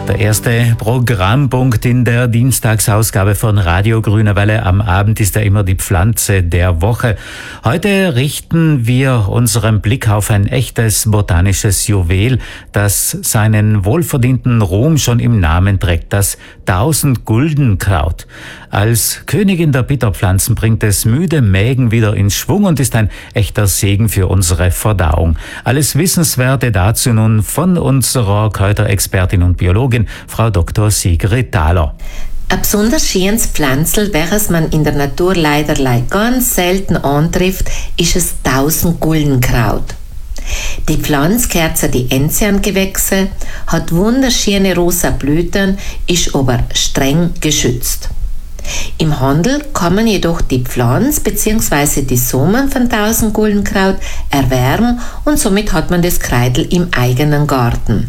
Der erste Programmpunkt in der Dienstagsausgabe von Radio Grüne Welle. Am Abend ist ja immer die Pflanze der Woche. Heute richten wir unseren Blick auf ein echtes botanisches Juwel, das seinen wohlverdienten Ruhm schon im Namen trägt, das 1000-Guldenkraut. Als Königin der Bitterpflanzen bringt es müde Mägen wieder in Schwung und ist ein echter Segen für unsere Verdauung. Alles Wissenswerte dazu nun von unserer Kräuterexpertin und Biologin, Frau Dr. Sigrid Thaler. Ein besonders schönes Pflanzel, welches man in der Natur leider ganz selten antrifft, ist das 1000-Guldenkraut. Die Pflanze gehört zu den Enziangewächse, hat wunderschöne rosa Blüten, ist aber streng geschützt. Im Handel kann man jedoch die Pflanze bzw. die Samen von 1000-Guldenkraut erwerben und somit hat man das Kreidel im eigenen Garten.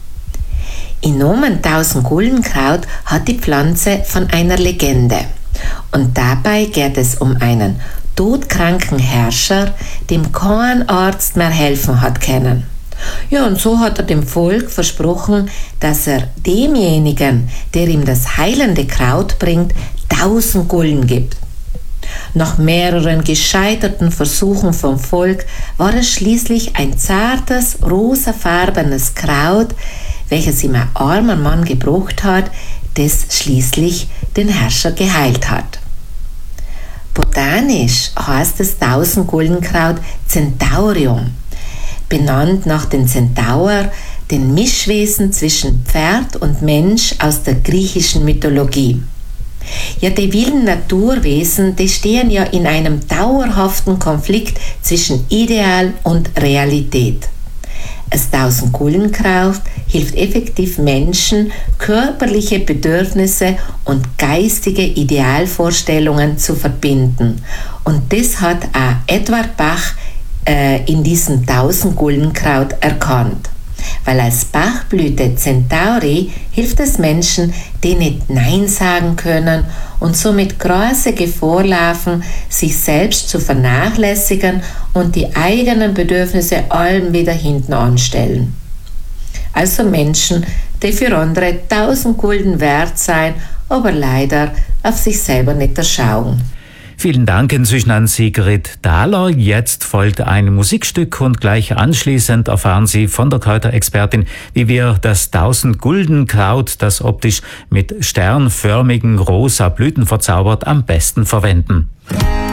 Im Namen 1000-Guldenkraut hat die Pflanze von einer Legende. Und dabei geht es um einen todkranken Herrscher, dem kein Arzt mehr helfen hat können. Ja, und so hat er dem Volk versprochen, dass er demjenigen, der ihm das heilende Kraut bringt, 1000 Gulden gibt. Nach mehreren gescheiterten Versuchen vom Volk war es schließlich ein zartes, rosafarbenes Kraut, welches ihm ein armer Mann gebracht hat, das schließlich den Herrscher geheilt hat. Botanisch heißt das 1000-Guldenkraut Centaurium, benannt nach den Zentaur, den Mischwesen zwischen Pferd und Mensch aus der griechischen Mythologie. Ja, die wilden Naturwesen, die stehen ja in einem dauerhaften Konflikt zwischen Ideal und Realität. Das 1000-Guldenkraut hilft effektiv Menschen, körperliche Bedürfnisse und geistige Idealvorstellungen zu verbinden. Und das hat auch Edward Bach in diesem 1000-Guldenkraut erkannt. Weil als Bachblüte Centauri hilft es Menschen, die nicht Nein sagen können und somit große Gefahr laufen, sich selbst zu vernachlässigen und die eigenen Bedürfnisse allem wieder hinten anstellen. Also Menschen, die für andere 1000 Gulden wert sein, aber leider auf sich selber nicht schauen. Vielen Dank inzwischen an Sigrid Thaler. Jetzt folgt ein Musikstück und gleich anschließend erfahren Sie von der Kräuterexpertin, wie wir das 1000-Guldenkraut, das optisch mit sternförmigen rosa Blüten verzaubert, am besten verwenden.